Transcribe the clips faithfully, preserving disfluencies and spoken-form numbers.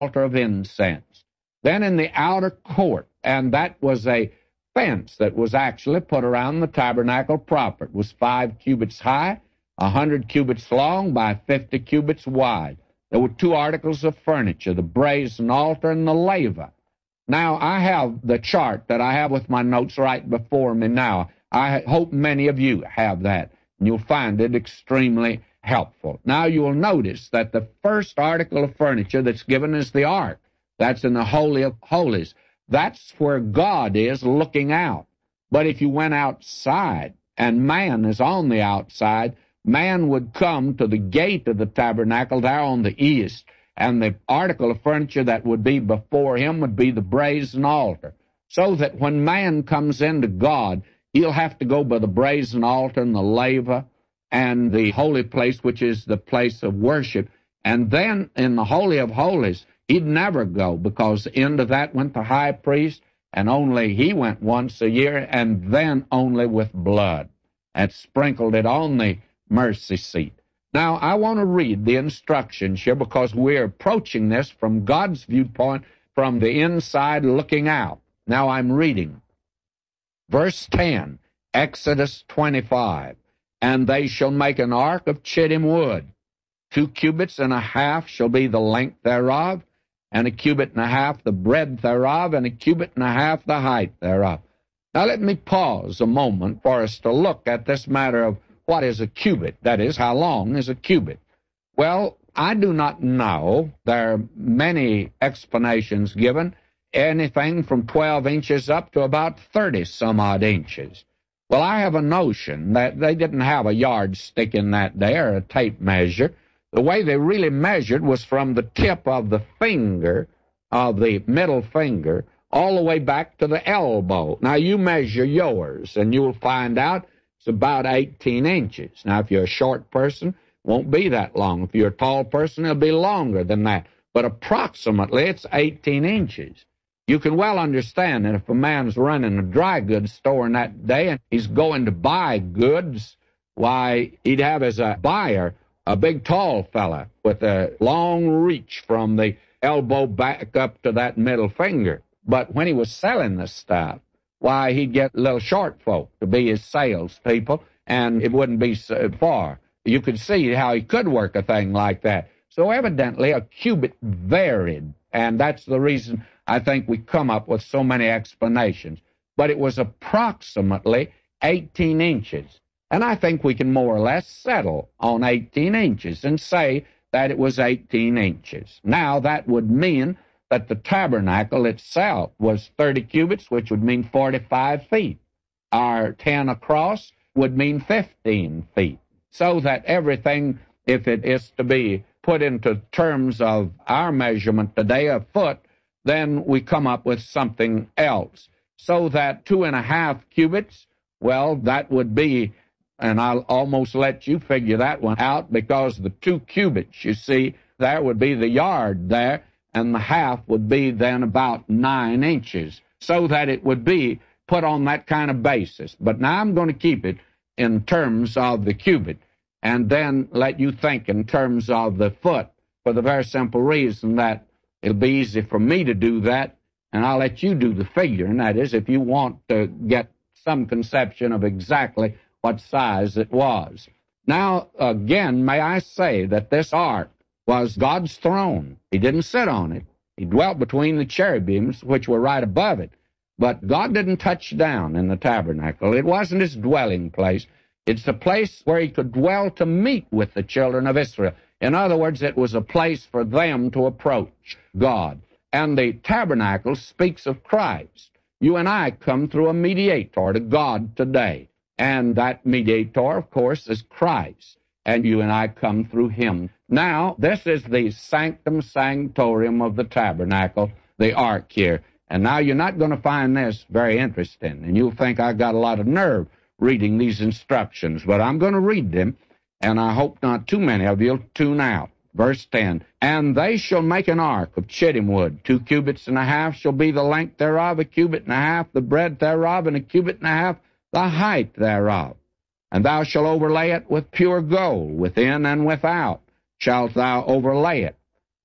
altar of incense. Then in the outer court, and that was a fence that was actually put around the tabernacle proper. It was five cubits high, a hundred cubits long by fifty cubits wide. There were two articles of furniture, the brazen altar and the laver. Now, I have the chart that I have with my notes right before me now. I hope many of you have that, and you'll find it extremely helpful. Now, you'll notice that the first article of furniture that's given is the ark. That's in the Holy of Holies. That's where God is looking out. But if you went outside, and man is on the outside, man would come to the gate of the tabernacle there on the east, and the article of furniture that would be before him would be the brazen altar. So that when man comes into God, he'll have to go by the brazen altar and the laver and the holy place, which is the place of worship. And then in the Holy of Holies, he'd never go, because into that went the high priest, and only he went once a year, and then only with blood, and sprinkled it on the mercy seat. Now, I want to read the instructions here, because we're approaching this from God's viewpoint, from the inside looking out. Now I'm reading. Verse ten, Exodus twenty-five, and they shall make an ark of chittim wood. Two cubits and a half shall be the length thereof, and a cubit and a half the breadth thereof, and a cubit and a half the height thereof. Now let me pause a moment for us to look at this matter of what is a cubit. That is, how long is a cubit? Well, I do not know. There are many explanations given, anything from twelve inches up to about thirty-some-odd inches. Well, I have a notion that they didn't have a yardstick in that day or a tape measure. The way they really measured was from the tip of the finger, of the middle finger, all the way back to the elbow. Now, you measure yours, and you'll find out it's about eighteen inches. Now, if you're a short person, it won't be that long. If you're a tall person, it'll be longer than that. But approximately, it's eighteen inches. You can well understand that if a man's running a dry goods store in that day and he's going to buy goods, why, he'd have as a buyer a big, tall fella with a long reach from the elbow back up to that middle finger. But when he was selling the stuff, why, he'd get little short folk to be his salespeople, and it wouldn't be so far. You could see how he could work a thing like that. So evidently a cubit varied, and that's the reason I think we come up with so many explanations. But it was approximately eighteen inches. And I think we can more or less settle on eighteen inches and say that it was eighteen inches. Now, that would mean that the tabernacle itself was thirty cubits, which would mean forty-five feet. Our ten across would mean fifteen feet. So that everything, if it is to be put into terms of our measurement today, a foot, then we come up with something else. So that two and a half cubits, well, that would be, and I'll almost let you figure that one out, because the two cubits, you see, there would be the yard there, and the half would be then about nine inches, so that it would be put on that kind of basis. But now I'm going to keep it in terms of the cubit, and then let you think in terms of the foot, for the very simple reason that it'll be easy for me to do that, and I'll let you do the figure, and that is if you want to get some conception of exactly what size it was. Now, again, may I say that this ark was God's throne. He didn't sit on it. He dwelt between the cherubims, which were right above it. But God didn't touch down in the tabernacle. It wasn't his dwelling place. It's a place where he could dwell to meet with the children of Israel. In other words, it was a place for them to approach God. And the tabernacle speaks of Christ. You and I come through a mediator to God today. And that mediator, of course, is Christ. And you and I come through him. Now, this is the sanctum sanctorum of the tabernacle, the ark here. And now you're not going to find this very interesting. And you'll think I got a lot of nerve reading these instructions. But I'm going to read them. And I hope not too many of you will tune out. Verse ten, and they shall make an ark of chittim wood. Two cubits and a half shall be the length thereof, a cubit and a half the breadth thereof, and a cubit and a half the height thereof. And thou shalt overlay it with pure gold, within and without shalt thou overlay it.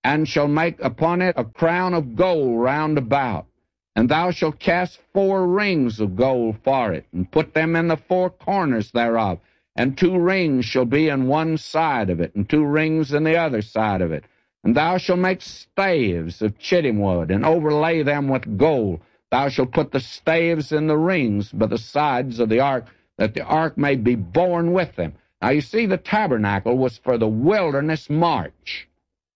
and shall make upon it a crown of gold round about. And thou shalt cast four rings of gold for it, and put them in the four corners thereof. And two rings shall be in one side of it, and two rings in the other side of it. And thou shalt make staves of chittim wood, and overlay them with gold. Thou shalt put the staves in the rings by the sides of the ark, that the ark may be borne with them. Now you see, the tabernacle was for the wilderness march,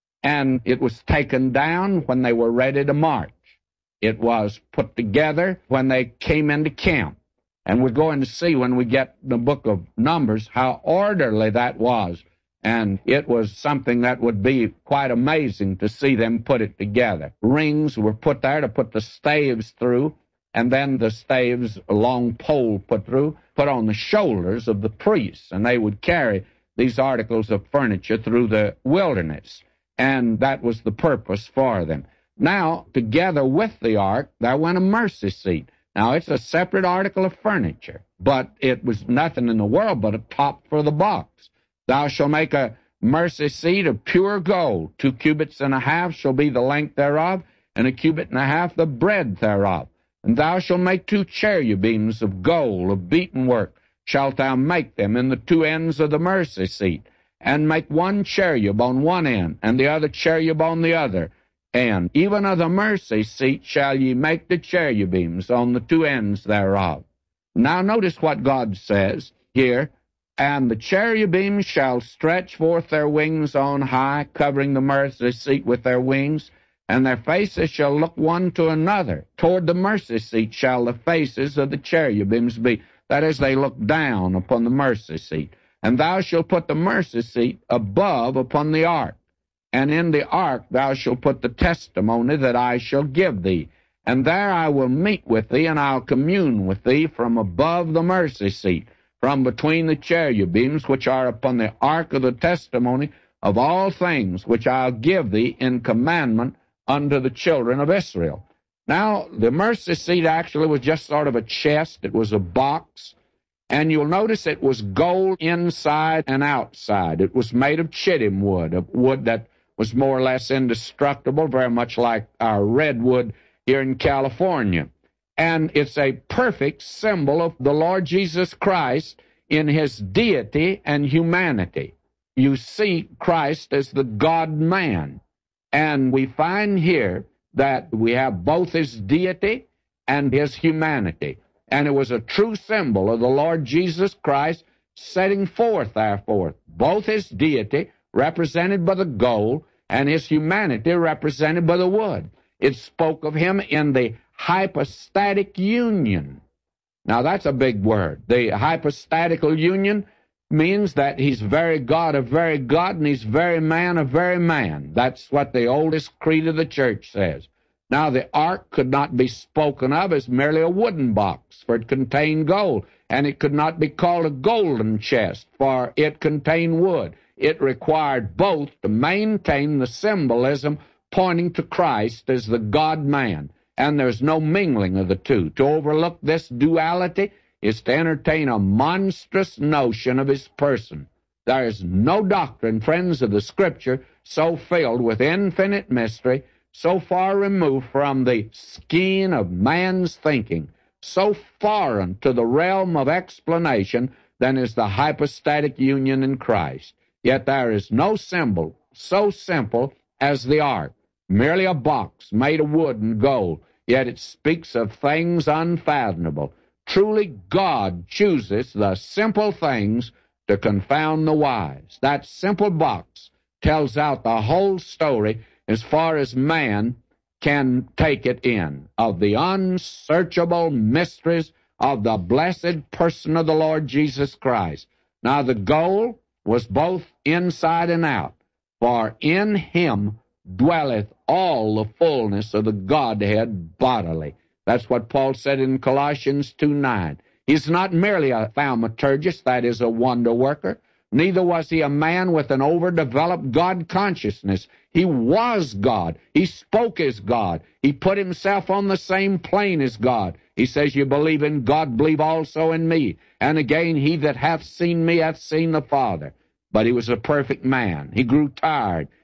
and it was taken down when they were ready to march. It was put together when they came into camp. And we're going to see when we get the book of Numbers how orderly that was. And it was something that would be quite amazing to see them put it together. Rings were put there to put the staves through, and then the staves, a long pole put through, put on the shoulders of the priests, and they would carry these articles of furniture through the wilderness. And that was the purpose for them. Now, together with the ark, there went a mercy seat. Now, it's a separate article of furniture, but it was nothing in the world but a top for the box. Thou shalt make a mercy seat of pure gold. Two cubits and a half shall be the length thereof, and a cubit and a half the breadth thereof. And thou shalt make two cherubims of gold, of beaten work, shalt thou make them in the two ends of the mercy seat, and make one cherub on one end, and the other cherub on the other. And even of the mercy seat shall ye make the cherubims on the two ends thereof. Now notice what God says here. And the cherubims shall stretch forth their wings on high, covering the mercy seat with their wings, and their faces shall look one to another. Toward the mercy seat shall the faces of the cherubims be, that is, they look down upon the mercy seat. And thou shalt put the mercy seat above upon the ark. And in the ark thou shalt put the testimony that I shall give thee. And there I will meet with thee, and I'll commune with thee from above the mercy seat, from between the cherubims which are upon the ark of the testimony of all things which I'll give thee in commandment unto the children of Israel. Now, the mercy seat actually was just sort of a chest. It was a box. And you'll notice it was gold inside and outside. It was made of chittim wood, a wood that was more or less indestructible, very much like our redwood here in California. And it's a perfect symbol of the Lord Jesus Christ in his deity and humanity. You see Christ as the God-man. And we find here that we have both his deity and his humanity. And it was a true symbol of the Lord Jesus Christ setting forth, therefore, both his deity, represented by the gold, and his humanity, represented by the wood. It spoke of him in the hypostatic union. Now, that's a big word. The hypostatical union means that he's very God of very God, and he's very man of very man. That's what the oldest creed of the church says. Now, the ark could not be spoken of as merely a wooden box, for it contained gold, and it could not be called a golden chest, for it contained wood. It required both to maintain the symbolism pointing to Christ as the God-man, and there's no mingling of the two. To overlook this duality is to entertain a monstrous notion of his person. There is no doctrine, friends of the Scripture, so filled with infinite mystery, so far removed from the skein of man's thinking, so foreign to the realm of explanation than is the hypostatic union in Christ. Yet there is no symbol so simple as the ark, merely a box made of wood and gold, yet it speaks of things unfathomable. Truly, God chooses the simple things to confound the wise. That simple box tells out the whole story as far as man can take it in, of the unsearchable mysteries of the blessed person of the Lord Jesus Christ. Now, the gold was both inside and out, for in him dwelleth all the fullness of the Godhead bodily. That's what Paul said in Colossians two nine. He's not merely a thaumaturgist, that is, a wonder worker. Neither was he a man with an overdeveloped God consciousness. He was God. He spoke as God. He put himself on the same plane as God. He says, you believe in God, believe also in me. And again, he that hath seen me hath seen the Father. But he was a perfect man. He grew tired.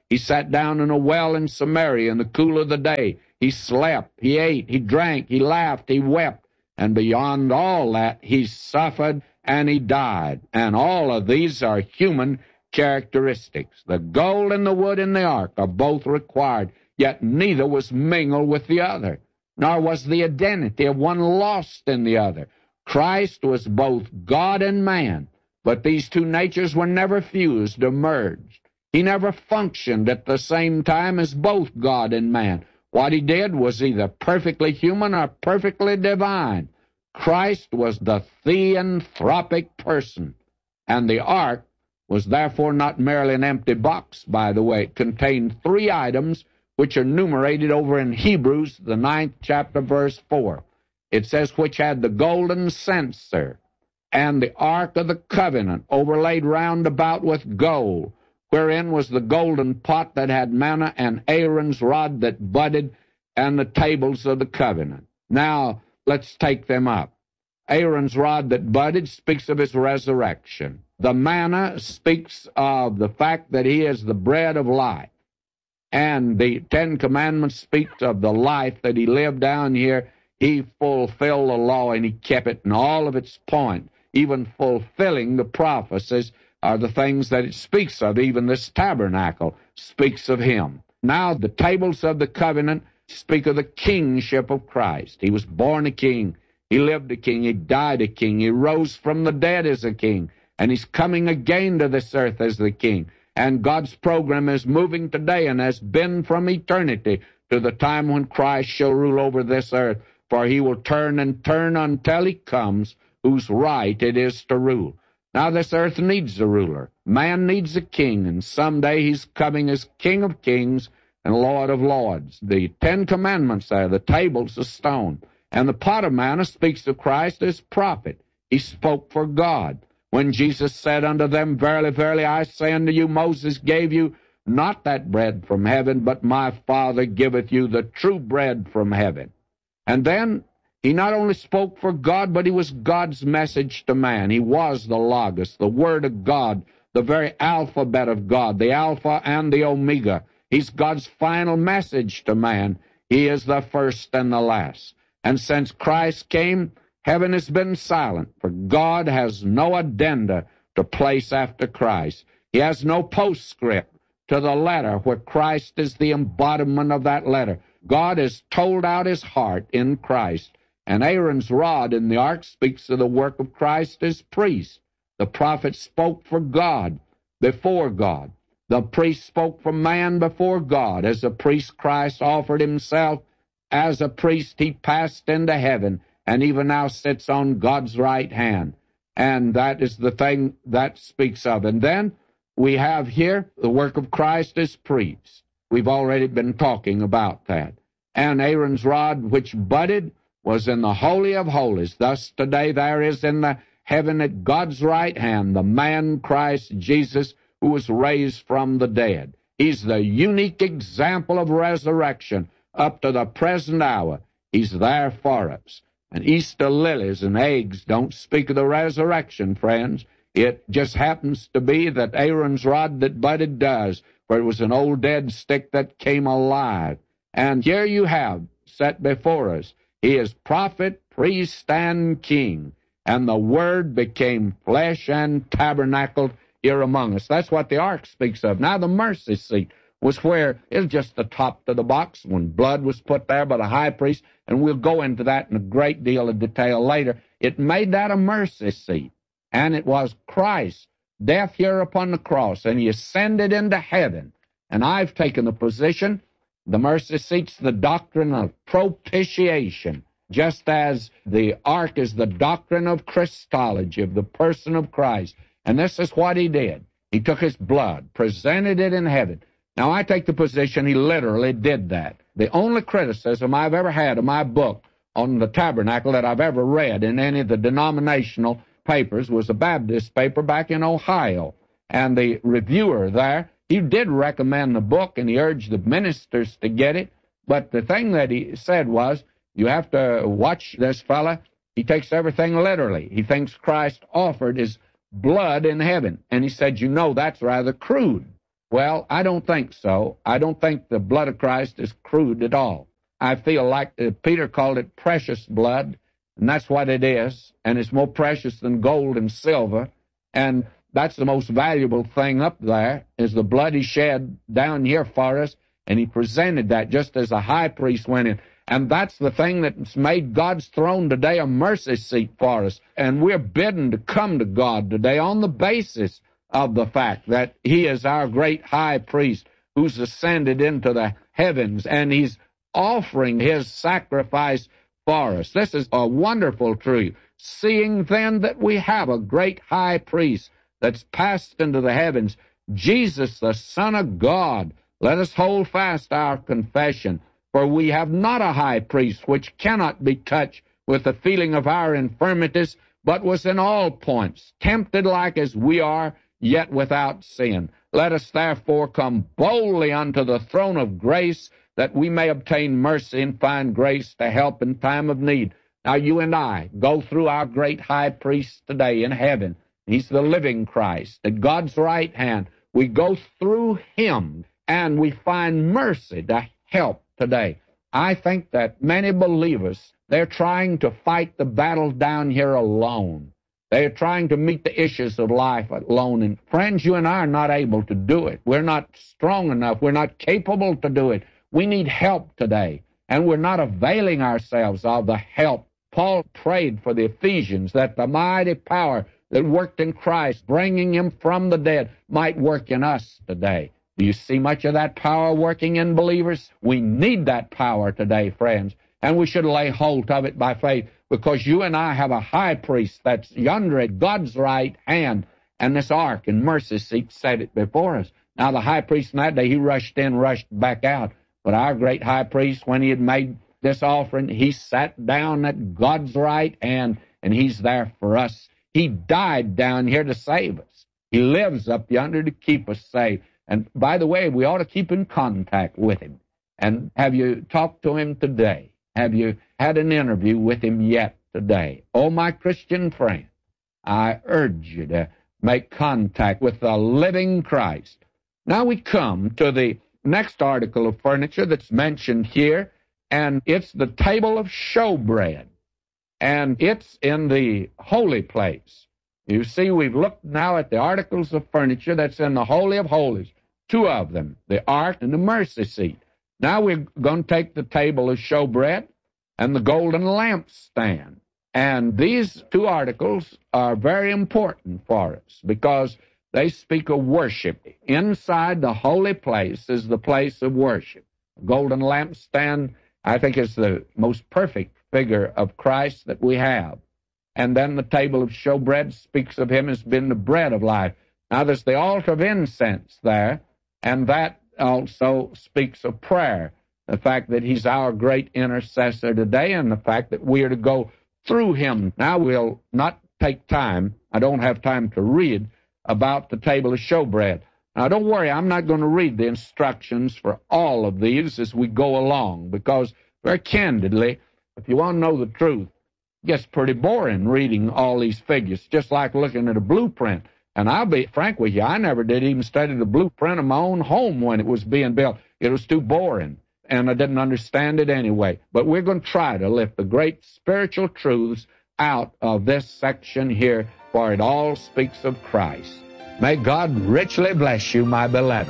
He sat down in a well in Samaria in the cool of the day. He slept, he ate, he drank, he laughed, he wept. And beyond all that, he suffered and he died. And all of these are human characteristics. The gold and the wood in the ark are both required, yet neither was mingled with the other, nor was the identity of one lost in the other. Christ was both God and man, but these two natures were never fused or merged. He never functioned at the same time as both God and man. What he did was either perfectly human or perfectly divine. Christ was the theanthropic person, and the ark was therefore not merely an empty box, by the way. It contained three items which are enumerated over in Hebrews, the ninth chapter, verse four. It says, which had the golden censer and the ark of the covenant overlaid round about with gold, wherein was the golden pot that had manna, and Aaron's rod that budded, and the tables of the covenant. Now, let's take them up. Aaron's rod that budded speaks of his resurrection. The manna speaks of the fact that he is the bread of life. And the Ten Commandments speak of the life that he lived down here. He fulfilled the law, and he kept it in all of its point, even fulfilling the prophecies are the things that it speaks of. Even this tabernacle speaks of him. Now, the tables of the covenant speak of the kingship of Christ. He was born a king. He lived a king. He died a king. He rose from the dead as a king. And he's coming again to this earth as the king. And God's program is moving today and has been from eternity to the time when Christ shall rule over this earth. For he will turn and turn until he comes, whose right it is to rule. Now this earth needs a ruler. Man needs a king, and someday he's coming as King of kings and Lord of lords. The Ten Commandments there, the tables of stone. And the pot of manna speaks of Christ as prophet. He spoke for God. When Jesus said unto them, verily, verily, I say unto you, Moses gave you not that bread from heaven, but my Father giveth you the true bread from heaven. And then he not only spoke for God, but he was God's message to man. He was the Logos, the Word of God, the very alphabet of God, the Alpha and the Omega. He's God's final message to man. He is the first and the last. And since Christ came, heaven has been silent, for God has no addenda to place after Christ. He has no postscript to the letter where Christ is the embodiment of that letter. God has told out his heart in Christ. And Aaron's rod in the ark speaks of the work of Christ as priest. The prophet spoke for God before God. The priest spoke for man before God. As a priest, Christ offered himself. As a priest, he passed into heaven, and even now sits on God's right hand. And that is the thing that speaks of. And then we have here the work of Christ as priest. We've already been talking about that. And Aaron's rod, which budded, was in the Holy of Holies. Thus today there is in the heaven at God's right hand the man Christ Jesus, who was raised from the dead. He's the unique example of resurrection up to the present hour. He's there for us. And Easter lilies and eggs don't speak of the resurrection, friends. It just happens to be that Aaron's rod that budded does, for it was an old dead stick that came alive. And here you have, set before us, he is prophet, priest, and king. And the Word became flesh and tabernacled here among us. That's what the ark speaks of. Now the mercy seat was where it was just the top to the box when blood was put there by the high priest, and we'll go into that in a great deal of detail later. It made that a mercy seat, and it was Christ's death here upon the cross, and he ascended into heaven. And I've taken the position, the mercy seat's the doctrine of propitiation, just as the ark is the doctrine of Christology, of the person of Christ. And this is what he did. He took his blood, presented it in heaven. Now, I take the position he literally did that. The only criticism I've ever had of my book on the tabernacle that I've ever read in any of the denominational papers was a Baptist paper back in Ohio. And the reviewer there, he did recommend the book, and he urged the ministers to get it. But the thing that he said was, you have to watch this fella. He takes everything literally. He thinks Christ offered his blood in heaven. And he said, you know, that's rather crude. Well, I don't think so. I don't think the blood of Christ is crude at all. I feel like uh, Peter called it precious blood, and that's what it is, and it's more precious than gold and silver, and that's the most valuable thing up there, is the blood he shed down here for us, and he presented that just as a high priest went in. And that's the thing that's made God's throne today a mercy seat for us. And we're bidden to come to God today on the basis of the fact that he is our great high priest who's ascended into the heavens, and he's offering his sacrifice for us. This is a wonderful truth. Seeing then that we have a great high priest that's passed into the heavens, Jesus, the Son of God, let us hold fast our confession. For we have not a high priest which cannot be touched with the feeling of our infirmities, but was in all points tempted like as we are, yet without sin. Let us therefore come boldly unto the throne of grace, that we may obtain mercy and find grace to help in time of need. Now you and I go through our great high priest today in heaven. He's the living Christ at God's right hand. We go through him, and we find mercy to help today. I think that many believers, they're trying to fight the battle down here alone. They're trying to meet the issues of life alone. And friends, you and I are not able to do it. We're not strong enough. We're not capable to do it. We need help today, and we're not availing ourselves of the help. Paul prayed for the Ephesians that the mighty power that worked in Christ, bringing him from the dead, might work in us today. Do you see much of that power working in believers? We need that power today, friends, and we should lay hold of it by faith, because you and I have a high priest that's yonder at God's right hand, and this ark and mercy seat set it before us. Now, the high priest in that day, he rushed in, rushed back out, but our great high priest, when he had made this offering, he sat down at God's right hand, and he's there for us. He died down here to save us. He lives up yonder to keep us safe. And by the way, we ought to keep in contact with him. And have you talked to him today? Have you had an interview with him yet today? Oh, my Christian friend, I urge you to make contact with the living Christ. Now we come to the next article of furniture that's mentioned here, and it's the table of showbread. And it's in the holy place. You see, we've looked now at the articles of furniture that's in the Holy of Holies. Two of them, the ark and the mercy seat. Now we're going to take the table of showbread and the golden lampstand. And these two articles are very important for us because they speak of worship. Inside the holy place is the place of worship. The golden lampstand, I think, is the most perfect figure of Christ that we have. And then the table of showbread speaks of him as being the bread of life. Now there's the altar of incense there, and that also speaks of prayer, the fact that he's our great intercessor today, and the fact that we are to go through him. Now we'll not take time, I don't have time to read about the table of showbread. Now don't worry, I'm not going to read the instructions for all of these as we go along, because very candidly, if you want to know the truth, it gets pretty boring reading all these figures, just like looking at a blueprint. And I'll be frank with you, I never did even study the blueprint of my own home when it was being built. It was too boring, and I didn't understand it anyway. But we're going to try to lift the great spiritual truths out of this section here, for it all speaks of Christ. May God richly bless you, my beloved.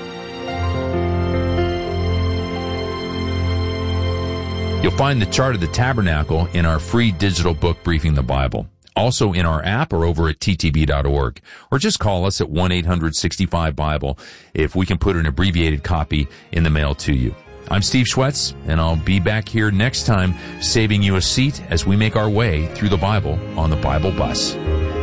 You'll find the chart of the tabernacle in our free digital book, Briefing the Bible. Also in our app or over at T T B dot org. Or just call us at one eight hundred sixty-five Bible if we can put an abbreviated copy in the mail to you. I'm Steve Schwetz, and I'll be back here next time saving you a seat as we make our way through the Bible on the Bible Bus.